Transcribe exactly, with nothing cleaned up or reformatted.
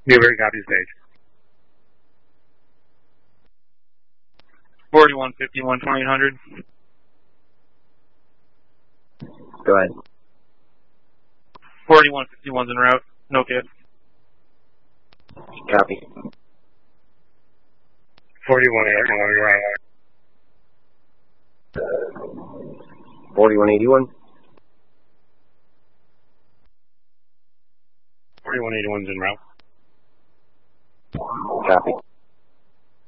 Newbury copies page. forty-one fifty-one twenty-eight hundred. Go ahead. forty-one fifty-one's en route. No kit. Copy. forty-one eighty-one right. forty-one eighty-one. forty-one eighty-one's en route. Copy.